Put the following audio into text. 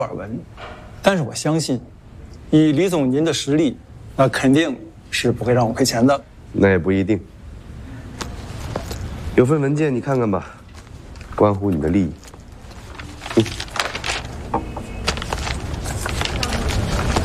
耳闻，但是我相信，以李总您的实力，那肯定是不会让我亏钱的。 那也不一定。有份文件你看看吧，关乎你的利益。